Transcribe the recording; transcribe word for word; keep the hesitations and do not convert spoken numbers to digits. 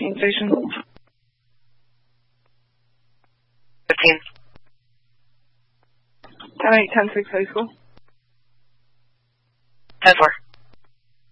Main station. fifteen. ten eight, ten six high school. ten four.